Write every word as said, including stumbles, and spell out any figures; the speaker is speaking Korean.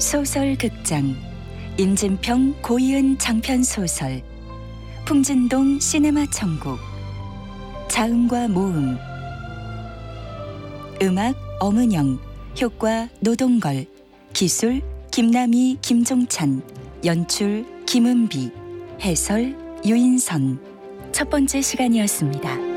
소설극장 임진평 고이은 장편소설 풍진동 시네마 천국 자음과 모음 음악 엄은영 효과 노동걸 기술 김남희 김종찬 연출 김은비 해설 유인선 첫 번째 시간이었습니다.